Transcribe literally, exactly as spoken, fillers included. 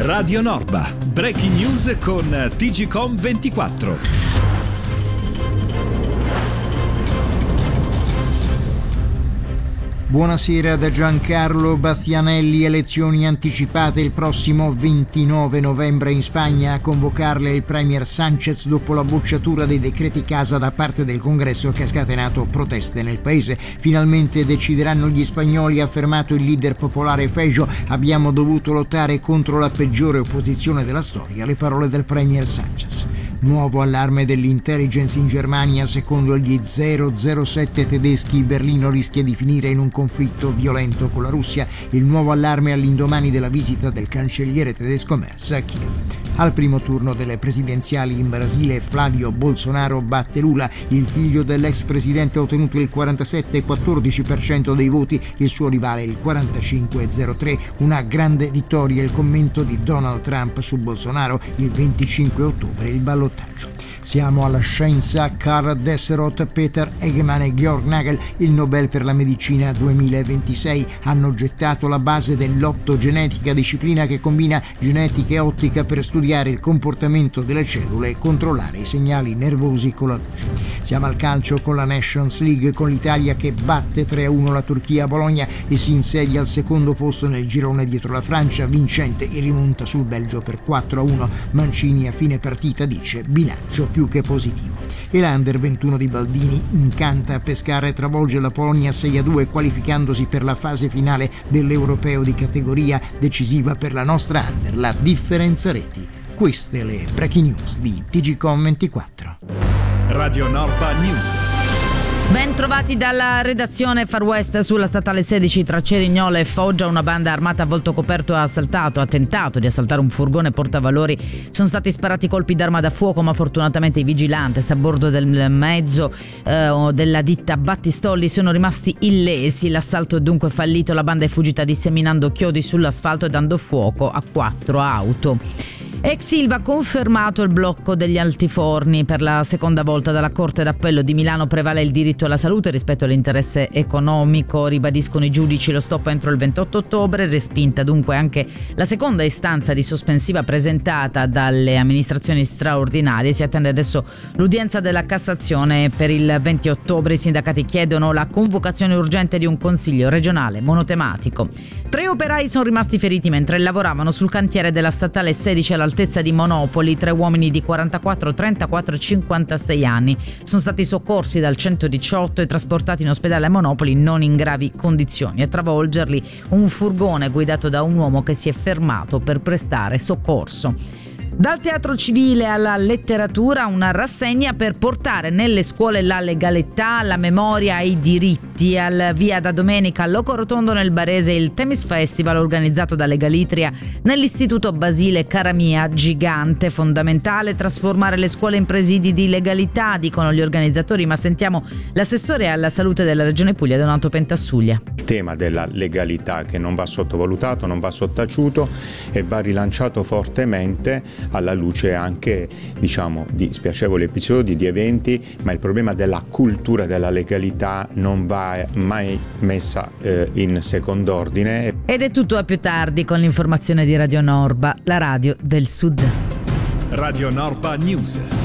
Radio Norba, breaking news con T G C O M ventiquattro. Buonasera da Giancarlo Bastianelli. Elezioni anticipate il prossimo ventinove novembre in Spagna. A convocarle il premier Sánchez dopo la bocciatura dei decreti casa da parte del Congresso che ha scatenato proteste nel paese. Finalmente decideranno gli spagnoli, ha affermato il leader popolare Feijóo. Abbiamo dovuto lottare contro la peggiore opposizione della storia, le parole del premier Sánchez. Nuovo allarme dell'intelligence in Germania. Secondo gli zero zero sette tedeschi, Berlino rischia di finire in un conflitto violento con la Russia. Il nuovo allarme all'indomani della visita del cancelliere tedesco Merz a Kiev. Al primo turno delle presidenziali in Brasile, Flavio Bolsonaro batte Lula. Il figlio dell'ex presidente ha ottenuto il quarantasette virgola quattordici per cento dei voti, il suo rivale il quarantacinque virgola zero tre per cento. Una grande vittoria. Il commento di Donald Trump su Bolsonaro il venticinque ottobre, il ballottaggio. Siamo alla scienza. Karl Desserot, Peter Egemann e Georg Nagel, il Nobel per la medicina duemilaventisei, hanno gettato la base dell'optogenetica, disciplina che combina genetica e ottica per studiare il comportamento delle cellule e controllare i segnali nervosi con la luce. Siamo al calcio con la Nations League, con l'Italia che batte tre a uno la Turchia a Bologna e si insedia al secondo posto nel girone dietro la Francia, vincente e rimonta sul Belgio per quattro a uno. Mancini a fine partita dice: bilancio più che positivo. E l'Under ventuno di Baldini incanta a pescare e travolge la Polonia sei a due, qualificandosi per la fase finale dell'Europeo di categoria, decisiva per la nostra Under, la differenza reti. Queste le breaking news di T G C O M ventiquattro. Radio Norba News. Ben trovati dalla redazione. Far West sulla statale sedici tra Cerignola e Foggia. Una banda armata a volto coperto ha assaltato, ha tentato di assaltare un furgone portavalori. Sono stati sparati colpi d'arma da fuoco, ma fortunatamente i vigilantes a bordo del mezzo eh, della ditta Battistolli sono rimasti illesi. L'assalto è dunque fallito. La banda è fuggita disseminando chiodi sull'asfalto e dando fuoco a quattro auto. Ex Ilva ha confermato il blocco degli altiforni. Per la seconda volta dalla Corte d'Appello di Milano prevale il diritto alla salute rispetto all'interesse economico, ribadiscono i giudici. Lo stop entro il ventotto ottobre, respinta dunque anche la seconda istanza di sospensiva presentata dalle amministrazioni straordinarie. Si attende adesso l'udienza della Cassazione per il venti ottobre. I sindacati chiedono la convocazione urgente di un consiglio regionale monotematico. Tre operai sono rimasti feriti mentre lavoravano sul cantiere della statale sedici all'altezza di Monopoli. Tre uomini di quarantaquattro, trentaquattro e cinquantasei anni sono stati soccorsi dal centodiciotto e trasportati in ospedale a Monopoli non in gravi condizioni. A travolgerli un furgone guidato da un uomo che si è fermato per prestare soccorso. Dal teatro civile alla letteratura, una rassegna per portare nelle scuole la legalità, la memoria e i diritti. Al via da domenica al Loco Rotondo nel Barese il Themis Festival organizzato da Legalitria nell'istituto Basile Caramia. Gigante, fondamentale trasformare le scuole in presidi di legalità, dicono gli organizzatori, ma sentiamo l'assessore alla salute della Regione Puglia, Donato Pentassuglia. Il tema della legalità che non va sottovalutato, non va sottaciuto e va rilanciato fortemente alla luce anche, diciamo, di spiacevoli episodi, di eventi, ma il problema della cultura della legalità non va mai messa eh, in secondo ordine. Ed è tutto a più tardi con l'informazione di Radio Norba, la radio del Sud. Radio Norba News.